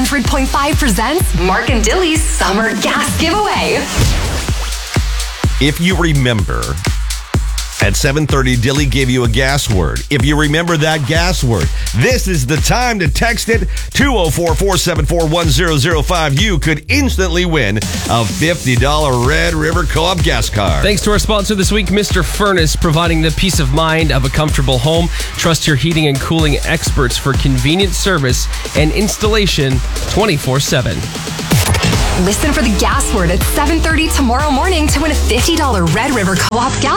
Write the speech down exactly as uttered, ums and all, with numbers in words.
hundred point five presents Mark and Dilly's Summer Gas Giveaway. If you remember, at seven thirty, Dilly gave you a gas word. If you remember that gas word, this is the time to text it two oh four, four seven four, one oh oh five. You could instantly win a fifty dollars Red River Co-op gas card. Thanks to our sponsor this week, Mister Furnace, providing the peace of mind of a comfortable home. Trust your heating and cooling experts for convenient service and installation twenty-four seven. Listen for the gas word at seven thirty tomorrow morning to win a fifty dollars Red River Co-op gas